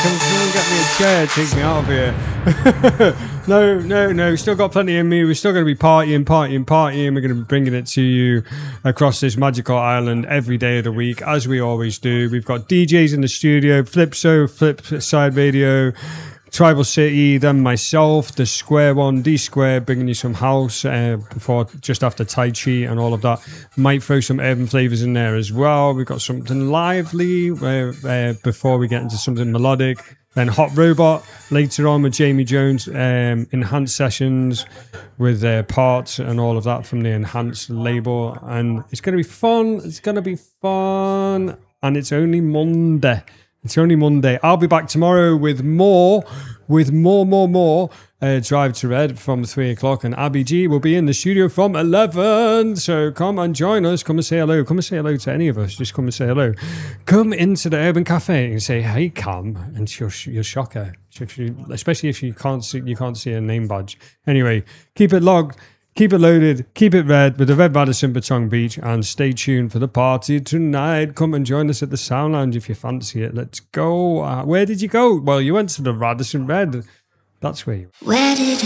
Come and get me a chair, take me out of here. No, still got plenty in me. We're still going to be partying. We're going to be bringing it to you across this magical island every day of the week, as we always do. We've got DJs in the studio, Flipside Radio, Tribal City, then myself, the Square One, D Square, bringing you some house just after Tai Chi and all of that. Might throw some urban flavors in there as well. We've got something lively before we get into something melodic. Then Hot Robot later on with Jamie Jones, Enhanced Sessions with parts and all of that from the Enhanced label. And it's going to be fun. And it's only Monday. I'll be back tomorrow with more Drive to Red from 3 o'clock, and Abby G will be in the studio from 11. So come and join us. Come and say hello. Come and say hello to any of us. Just come and say hello. Come into the Urban Cafe and say, "Hey, Cam," and you'll shock her. Especially if you can't see a name badge. Anyway, keep it logged. Keep it loaded, keep it red with the Red Radisson Patong Beach, and stay tuned for the party tonight. Come and join us at the Sound Lounge if you fancy it. Let's go. Where did you go? Well, you went to the Radisson Red. That's where you... Where did